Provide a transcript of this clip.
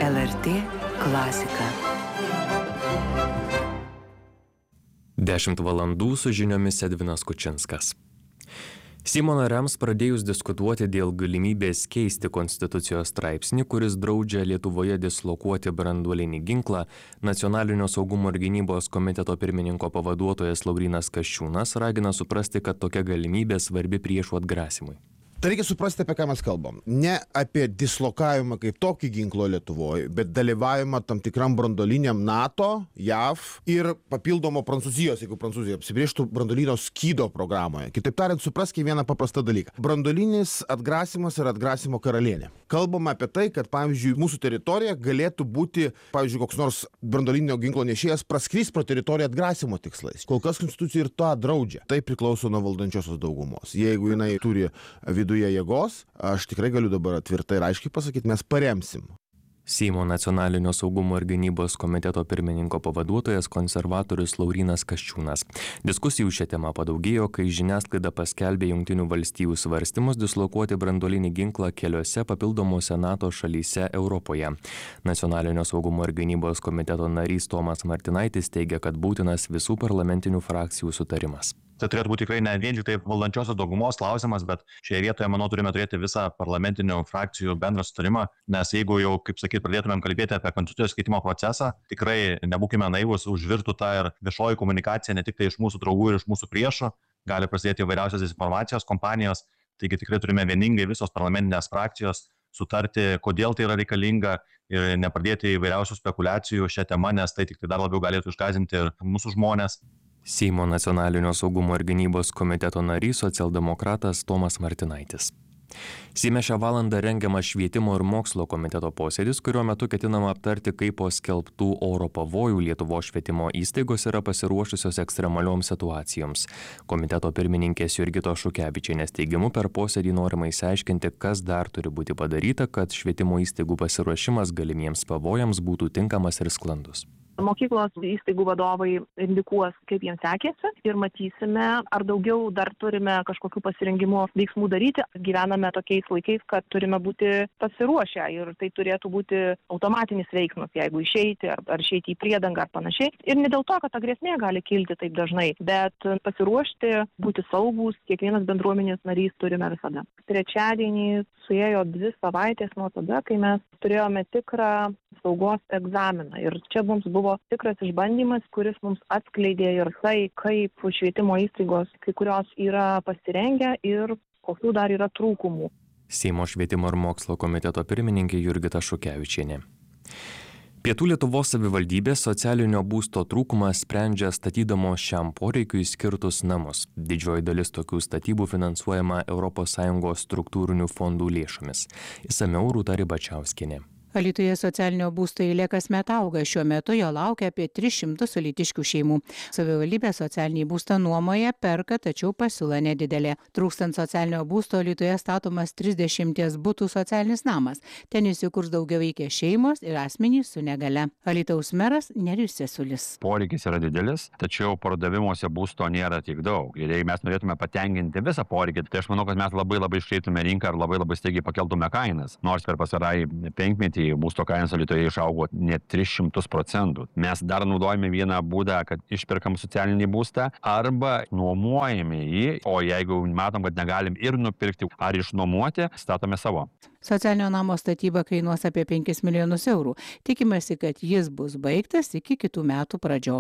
LRT klasika. 10 valandų su žiniomis Edvinas Kučinskas. Seimo nariams pradėjus diskutuoti dėl galimybės keisti konstitucijos straipsnį, kuris draudžia Lietuvoje dislokuoti branduolinį ginklą, Nacionalinio saugumo ir gynybos komiteto pirmininko pavaduotojas Laurynas Kasčiūnas ragina suprasti, kad tokia galimybė svarbi priešų atgrasymui. Tai reikia suprasti, apie ką mes kalbam. Ne apie dislokavimą kaip tokį ginklo Lietuvoje, bet dalyvavimą tam tikram branduoliniam NATO, JAV ir papildomo Prancūzijos, jeigu Prancūzija apsibrėžtų branduolinio skydo programoje. Kitaip tariant, supraskime vieną paprastą dalyką. Branduolinis atgrasimas yra atgrasimo karalienė. Kalbama apie tai, kad, pavyzdžiui, mūsų teritorija galėtų būti, pavyzdžiui, koks nors branduolinio ginklo nešėjas praskris pro teritoriją atgrasimo tikslais. Kol kas konstitucija ir tą draudžia. Tai priklauso nuo valdančiosios daugumos. Jeigu jinai turi viduje jėgos, aš tikrai galiu dabar tvirtai ir aiškiai pasakyti, mes paremsim. Seimo nacionalinio saugumo ir gynybos komiteto pirmininko pavaduotojas konservatorius Laurynas Kasčiūnas. Diskusijų šią temą padaugėjo, kai žiniasklaida paskelbė Jungtinių valstijų svarstymus dislokuoti branduolinį ginklą keliose papildomose NATO šalyse Europoje. Nacionalinio saugumo ir gynybos komiteto narys Tomas Martinaitis teigia, kad būtinas visų parlamentinių frakcijų sutarimas. Tai turėtų būti tikrai ne vien tik tai valdančiosios daugumos klausimas, bet šioje vietoje, manau, turime turėti visą parlamentinių frakcijų bendrą sutarimą, nes jeigu jau, kaip sakyt, pradėtumėm kalbėti apie konstitucijos keitimo procesą, tikrai nebūkime naivūs, užvirtų tą ir viešoji komunikacija ne tik tai iš mūsų draugų ir iš mūsų priešų, gali prasidėti įvairiausios dezinformacijos kompanijos, taigi tikrai turime vieningai visos parlamentinės frakcijos sutarti, kodėl tai yra reikalinga ir nepradėti įvairiausių spekulacijų šią temą, nes tai tik tai dar labiau galėtų išgąsdinti ir mūsų žmonės. Seimo nacionalinio saugumo ir gynybos komiteto narys socialdemokratas Tomas Martinaitis. Seime šią valandą rengiamas švietimo ir mokslo komiteto posėdis, kurio metu ketinama aptarti, kaip po skelbtų oro pavojų Lietuvos švietimo įstaigos yra pasiruošusios ekstremalioms situacijoms. Komiteto pirmininkės Jurgitos Šukevičienės teigimu per posėdį norima išsiaiškinti, kas dar turi būti padaryta, kad švietimo įstaigų pasiruošimas galimiems pavojams būtų tinkamas ir sklandus. Mokyklos įstaigų vadovai indikuos, kaip jiems sekėsi ir matysime, ar daugiau dar turime kažkokių pasirengimo veiksmų daryti. Gyvename tokiais laikais, kad turime būti pasiruošę ir tai turėtų būti automatinis veiksmas, jeigu išeiti ar išeiti į priedangą ar panašiai. Ir ne dėl to, kad ta grėsmė gali kilti taip dažnai, bet pasiruošti, būti saugūs, kiekvienas bendruomenės narys turime visada. Trečiadienį suėjo 2 savaitės nuo tada, kai mes turėjome tikrą saugos egzaminą. Ir čia mums buvo tikras išbandymas, kuris mums atskleidė ir tai, kaip švietimo įstaigos kai kurios yra pasirengę ir kokių dar yra trūkumų. Seimo švietimo ir mokslo komiteto pirmininkė Jurgita Šukevičienė. Pietų Lietuvos savivaldybės socialinio būsto trūkumą sprendžia statydamos šiam poreikiui skirtus namus. Didžioji dalis tokių statybų finansuojama ES struktūrinių fondų lėšomis. Išsamiau Rūta Ribačiauskienė. Alytuje socialinio būsto eilė kasmet auga, šiuo metu jo laukia apie 300 alytiškių šeimų. Savivaldybė socialinį būstą nuomoja, perka, tačiau pasiūla nedidelė. Trūkstant socialinio būsto Alytuje statomas 30 butų socialinis namas. Ten įsikurs daugiavaikės šeimos ir asmenys su negale. Alytaus meras Nerijus Cesiulis. Poreikis yra didelis, tačiau pardavimuose būsto nėra tiek daug. Ir jei mes norėtume patenkinti visą poreikį, tai aš manau, kad mes labai iškreiptume rinką ir labai staigiai pakeltume kainas. Nors per pastarąjį penkmetį būsto kainos Alytuje išaugo net 300%. Mes dar naudojame vieną būdą, kad išperkam socialinį būstą arba nuomojame jį, o jeigu matom, kad negalim ir nupirkti ar išnuomoti, statome savo. Socialinio namo statyba kainuos apie 5 milijonus eurų. Tikimasi, kad jis bus baigtas iki kitų metų pradžios.